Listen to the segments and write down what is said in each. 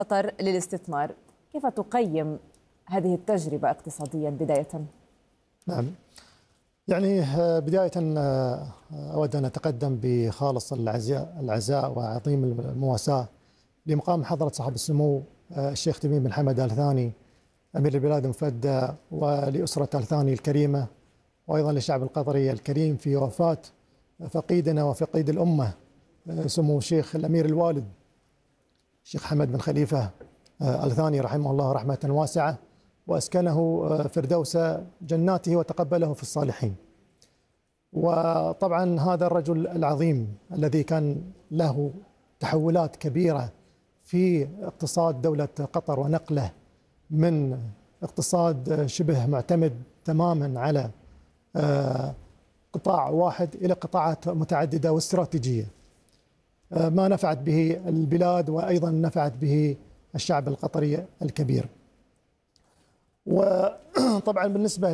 قطر للاستثمار، كيف تقيم هذه التجربة اقتصاديا بداية؟ نعم، يعني بداية أود أن أتقدم بخالص العزاء وعظيم المواساة لمقام حضرة صاحب السمو الشيخ تميم بن حمد آل ثاني أمير البلاد المفدى، ولأسرة آل ثاني الكريمة، وأيضا للشعب القطري الكريم في وفاة فقيدنا وفقيد الأمة سمو الشيخ الأمير الوالد الشيخ حمد بن خليفة آل ثاني رحمه الله رحمة واسعة، وأسكنه فردوس جناته وتقبله في الصالحين. وطبعا هذا الرجل العظيم الذي كان له تحولات كبيرة في اقتصاد دولة قطر، ونقله من اقتصاد شبه معتمد تماما على قطاع واحد إلى قطاعات متعددة واستراتيجية، ما نفعت به البلاد وأيضا نفعت به الشعب القطري الكبير. وطبعا بالنسبة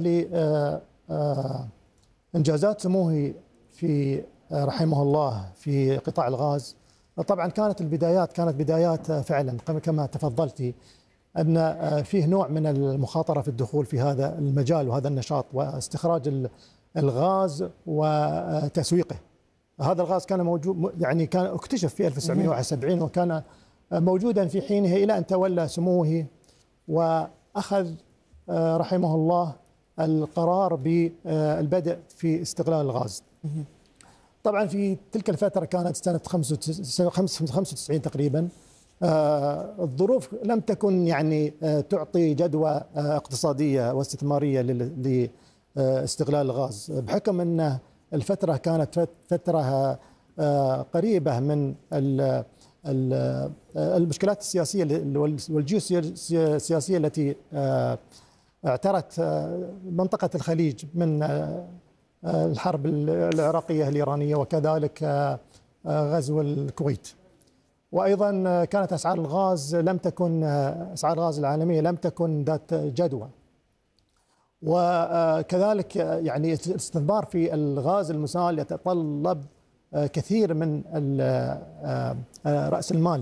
لإنجازات سموه في رحمه الله في قطاع الغاز، طبعا كانت بدايات فعلا كما تفضلتي، أن فيه نوع من المخاطرة في الدخول في هذا المجال وهذا النشاط واستخراج الغاز وتسويقه. هذا الغاز كان موجود، يعني كان اكتشف في 1971 وكان موجودا في حينه إلى أن تولى سموه وأخذ رحمه الله القرار بالبدء في استغلال الغاز. طبعا في تلك الفترة كانت سنة 95 تقريبا، الظروف لم تكن يعني تعطي جدوى اقتصادية واستثمارية لاستغلال الغاز، بحكم أن الفترة كانت فترة قريبة من المشكلات السياسية والجيوسياسية التي اعترت منطقة الخليج من الحرب العراقية الإيرانية، وكذلك غزو الكويت. وأيضا كانت أسعار الغاز العالمية لم تكن ذات جدوى، وكذلك يعني الاستثمار في الغاز المسال يتطلب كثير من رأس المال،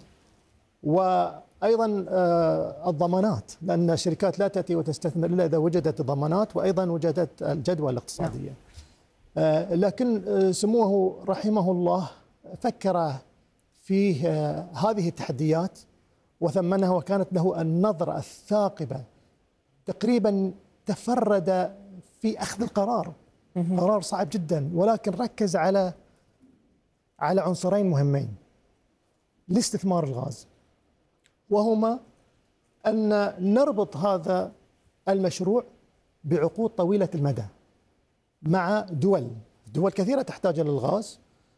وأيضا الضمانات، لأن الشركات لا تأتي وتستثمر إلا إذا وجدت الضمانات وأيضا وجدت الجدوى الاقتصادية. لكن سموه رحمه الله فكر في هذه التحديات وثمنها، وكانت له النظرة الثاقبة. تقريبا تفرد في أخذ القرار، قرار صعب جدا، ولكن ركز على عنصرين مهمين لاستثمار الغاز، وهما أن نربط هذا المشروع بعقود طويلة المدى مع دول كثيرة تحتاج إلى الغاز،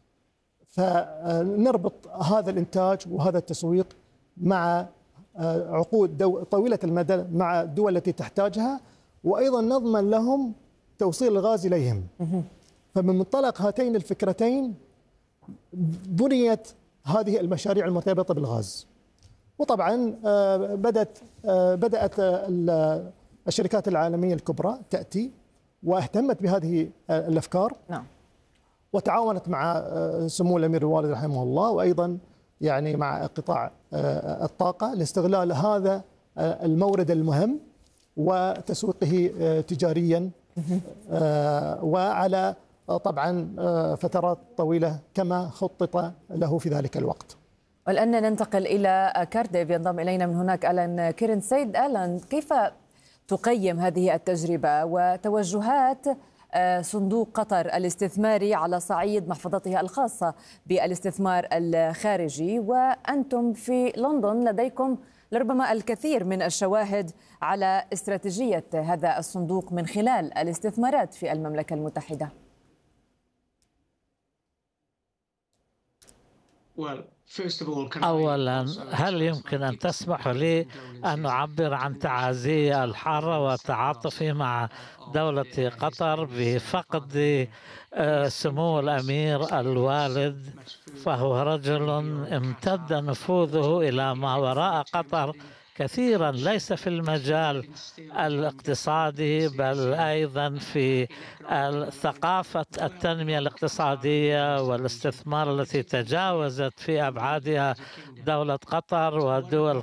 فنربط هذا الإنتاج وهذا التسويق مع عقود طويلة المدى مع الدول التي تحتاجها، وأيضا نضمن لهم توصيل الغاز إليهم. فمن منطلق هاتين الفكرتين بنيت هذه المشاريع المرتبطة بالغاز. وطبعا بدأت الشركات العالمية الكبرى تأتي واهتمت بهذه الأفكار، وتعاونت مع سمو الأمير الوالد رحمه الله، وأيضا يعني مع قطاع الطاقة لاستغلال هذا المورد المهم وتسويقه تجاريا وعلى طبعا فترات طويلة كما خطط له في ذلك الوقت. والآن ننتقل إلى كارديف، ينضم إلينا من هناك ألان كيرن. سيد ألان، كيف تقيم هذه التجربة وتوجهات صندوق قطر الاستثماري على صعيد محفظته الخاصة بالاستثمار الخارجي، وأنتم في لندن لديكم لربما الكثير من الشواهد على استراتيجية هذا الصندوق من خلال الاستثمارات في المملكة المتحدة؟ أولا، هل يمكن أن تسمح لي أن أعبر عن تعازي الحارة وتعاطفي مع دولة قطر بفقد سمو الأمير الوالد، فهو رجل امتد نفوذه إلى ما وراء قطر كثيرا، ليس في المجال الاقتصادي بل أيضا في ثقافة التنمية الاقتصادية والاستثمار التي تجاوزت في أبعادها دولة قطر ودول